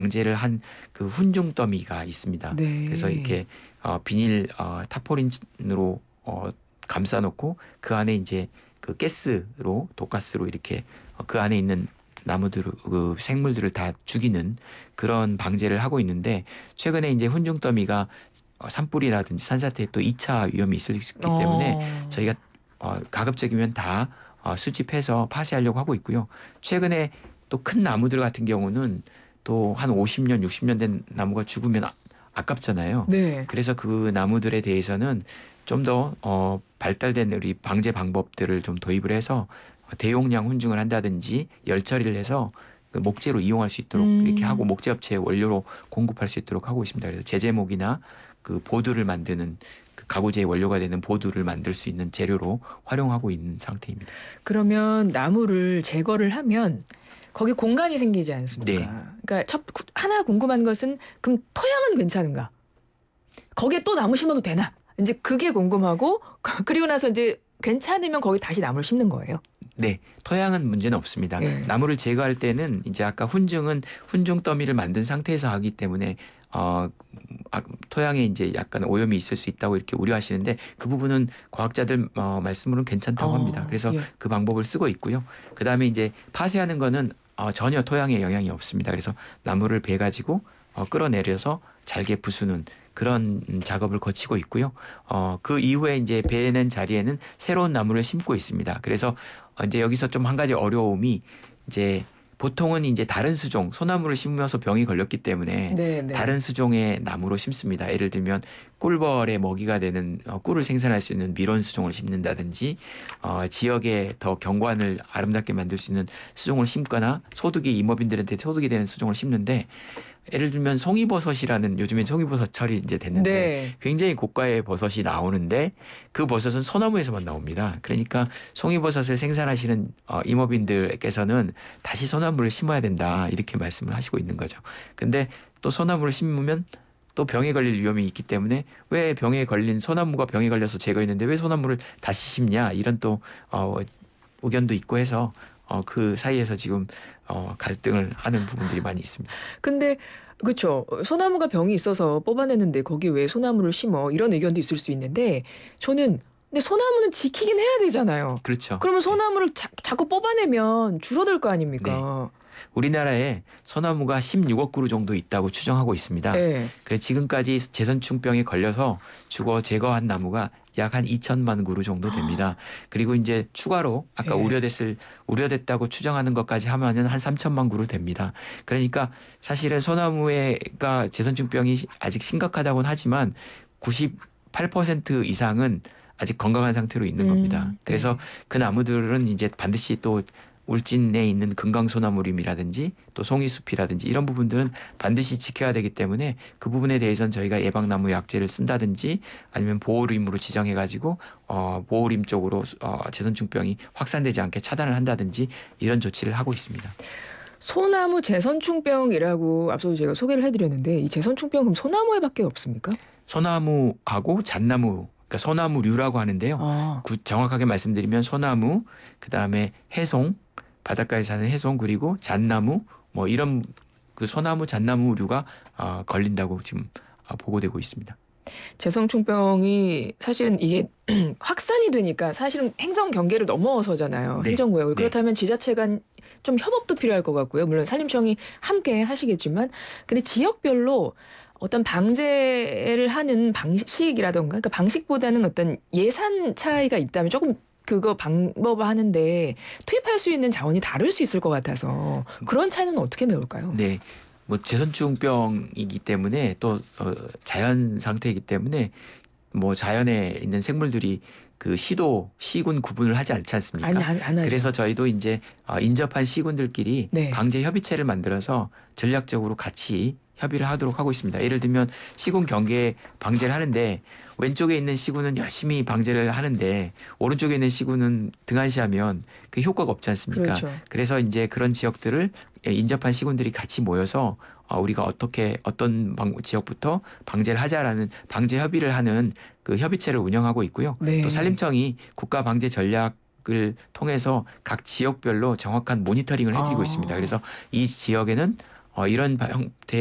방제를 한 그 훈중 더미가 있습니다. 그래서 네. 이렇게 비닐 타포린으로 감싸놓고 그 안에 이제 그 가스로 독가스로 이렇게 그 안에 있는 나무들 그 생물들을 다 죽이는 그런 방제를 하고 있는데 최근에 이제 훈중 더미가 산불이라든지 산사태에 또 2차 위험이 있을 수 있기 때문에 어. 저희가 가급적이면 다 수집해서 파쇄하려고 하고 있고요. 최근에 또 큰 나무들 같은 경우는 또 한 50년, 60년 된 나무가 죽으면 아깝잖아요. 네. 그래서 그 나무들에 대해서는 좀 더 발달된 우리 방제 방법들을 좀 도입을 해서 대용량 훈중을 한다든지 열 처리를 해서 그 목재로 이용할 수 있도록 이렇게 하고 음. 목재 업체에 원료로 공급할 수 있도록 하고 있습니다. 그래서 제재목이나 그 보드를 만드는 그 가구재의 원료가 되는 보드를 만들 수 있는 재료로 활용하고 있는 상태입니다. 그러면 나무를 제거를 하면 거기 공간이 생기지 네. 않습니까? 그러니까 하나 궁금한 것은 그럼 토양은 괜찮은가? 거기에 또 나무 심어도 되나? 이제 그게 궁금하고 그리고 나서 이제 괜찮으면 거기 다시 나무를 심는 거예요. 네, 토양은 문제는 없습니다. 예. 나무를 제거할 때는 이제 아까 훈증은 훈중 더미를 만든 상태에서 하기 때문에 토양에 이제 약간 오염이 있을 수 있다고 이렇게 우려하시는데 그 부분은 과학자들 말씀으로는 괜찮다고 합니다. 그래서 예. 그 방법을 쓰고 있고요. 그 다음에 이제 파쇄하는 거는 전혀 토양에 영향이 없습니다. 그래서 나무를 베 가지고 끌어내려서 잘게 부수는 그런 작업을 거치고 있고요. 그 이후에 이제 베는 자리에는 새로운 나무를 심고 있습니다. 그래서 이제 여기서 좀 한 가지 어려움이 이제 보통은 이제 다른 수종, 소나무를 심으면서 병이 걸렸기 때문에 네, 네. 다른 수종의 나무로 심습니다. 예를 들면 꿀벌의 먹이가 되는 꿀을 생산할 수 있는 미론 수종을 심는다든지 지역의 더 경관을 아름답게 만들 수 있는 수종을 심거나 소득이 임업인들한테 소득이 되는 수종을 심는데 예를 들면 송이버섯이라는 요즘엔 송이버섯철이 이제 됐는데 네. 굉장히 고가의 버섯이 나오는데 그 버섯은 소나무에서만 나옵니다. 그러니까 송이버섯을 생산하시는 임업인들께서는 다시 소나무를 심어야 된다 이렇게 말씀을 하시고 있는 거죠. 근데 또 소나무를 심으면 또 병에 걸릴 위험이 있기 때문에 왜 병에 걸린 소나무가 병에 걸려서 제거했는데 왜 소나무를 다시 심냐 이런 또 의견도 있고 해서 그 사이에서 지금 갈등을 하는 부분들이 많이 있습니다. 근데 그쵸. 소나무가 병이 있어서 뽑아냈는데 거기 왜 소나무를 심어? 이런 의견도 있을 수 있는데 저는 근데 소나무는 지키긴 해야 되잖아요. 그렇죠. 그러면 네. 소나무를 자꾸 뽑아내면 줄어들 거 네. 아닙니까? 우리나라에 소나무가 16억 그루 정도 있다고 추정하고 있습니다. 예. 그래서 지금까지 제선충병에 걸려서 죽어 제거한 나무가 약 한 2천만 그루 정도 됩니다. 그리고 이제 추가로 아까 예. 우려됐다고 추정하는 것까지 하면은 한 3천만 그루 됩니다. 그러니까 사실은 소나무가 제선충병이 아직 심각하다고는 하지만 98% 이상은 아직 건강한 상태로 있는 겁니다. 그래서 네. 그 나무들은 이제 반드시 또 울진에 있는 금강소나무림이라든지 또 송이숲이라든지 이런 부분들은 반드시 지켜야 되기 때문에 그 부분에 대해서는 저희가 예방나무 약제를 쓴다든지 아니면 보호림으로 지정해 가지고 보호림 쪽으로 제선충병이 확산되지 않게 차단을 한다든지 이런 조치를 하고 있습니다. 소나무 제선충병이라고 앞서 제가 소개를 해드렸는데 이 제선충병 그럼 소나무에밖에 없습니까? 소나무하고 잣나무 그러니까 소나무류라고 하는데요. 아. 정확하게 말씀드리면 소나무 그다음에 해송 바닷가에 사는 해송 그리고 잣나무 뭐 이런 그 소나무 잣나무류가 걸린다고 지금 보고되고 있습니다. 제성충병이 사실은 이게 확산이 되니까 사실은 행정 경계를 넘어서잖아요. 네, 행정구역을. 네, 그렇다면 지자체 간 좀 협업도 필요할 것 같고요. 물론 산림청이 함께 하시겠지만 근데 지역별로 어떤 방제를 하는 방식이라던가 그러니까 방식보다는 어떤 예산 차이가 있다면 조금 그거 방법을 하는데 투입할 수 있는 자원이 다를 수 있을 것 같아서 그런 차이는 어떻게 메울까요? 네. 뭐 제선충병이기 때문에 또 자연 상태이기 때문에 뭐 자연에 있는 생물들이 그 시군 구분을 하지 않지 않습니까? 안 그래서 하죠. 저희도 이제 인접한 시군들끼리 네. 방제 협의체를 만들어서 전략적으로 같이 협의를 하도록 하고 있습니다. 예를 들면 시군 경계 방제를 하는데 왼쪽에 있는 시군은 열심히 방제를 하는데 오른쪽에 있는 시군은 등한시하면 그 효과가 없지 않습니까? 그렇죠. 그래서 이제 그런 지역들을 인접한 시군들이 같이 모여서 우리가 어떤 지역부터 방제를 하자라는 방제 협의를 하는 그 협의체를 운영하고 있고요. 또 네. 산림청이 국가 방제 전략을 통해서 각 지역별로 정확한 모니터링을 해드리고 있습니다. 아. 그래서 이 지역에는 이런 형태